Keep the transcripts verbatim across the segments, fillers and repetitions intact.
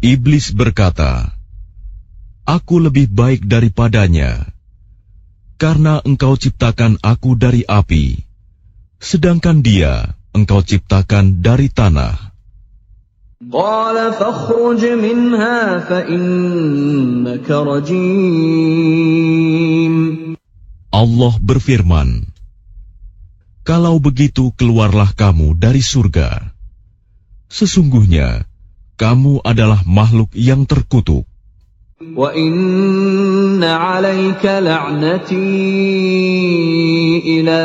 Iblis berkata, "Aku lebih baik daripadanya, karena engkau ciptakan aku dari api, sedangkan dia engkau ciptakan dari tanah." Qala fakhruj minha fa innaka rajim. Allah berfirman, "Kalau begitu keluarlah kamu dari surga. Sesungguhnya kamu adalah makhluk yang terkutuk. Wa inna 'alaika la'nati ila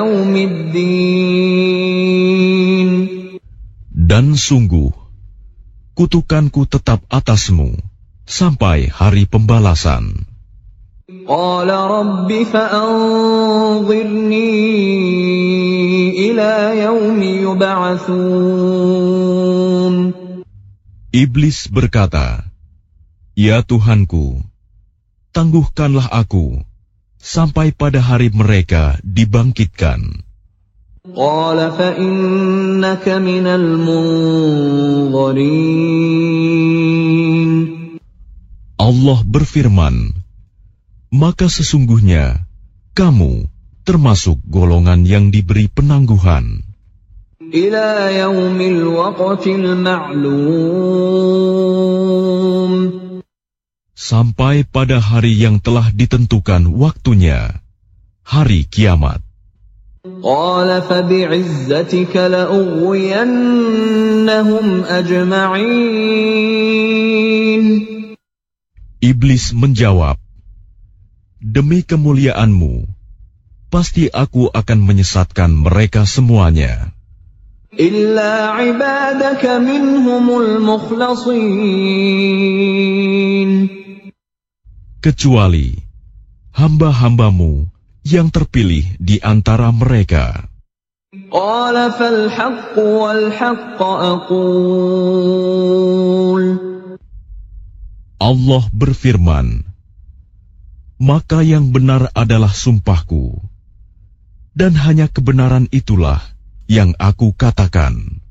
yaumiddin. Dan sungguh, kutukanku tetap atasmu sampai hari pembalasan." Qala rabbi fa'anzirni ila yaumi yub'atsun. Iblis berkata, "Ya Tuhanku, tangguhkanlah aku sampai pada hari mereka dibangkitkan." Qala fa'innaka minal munzirin. Allah berfirman, "Maka sesungguhnya kamu termasuk golongan yang diberi penangguhan ila yaumil waqtil ma'lum, sampai pada hari yang telah ditentukan waktunya, hari kiamat." Qala fabi'izzatika la'ughwiyannahum ajma'in. Iblis menjawab, "Demi kemuliaanmu, pasti aku akan menyesatkan mereka semuanya, illa ibadaka minhumul mukhlasin, kecuali hamba-hambamu yang terpilih di antara mereka." Qala fal haqqu wal haqqa aqul. Allah berfirman, "Maka yang benar adalah sumpahku, dan hanya kebenaran itulah yang aku katakan."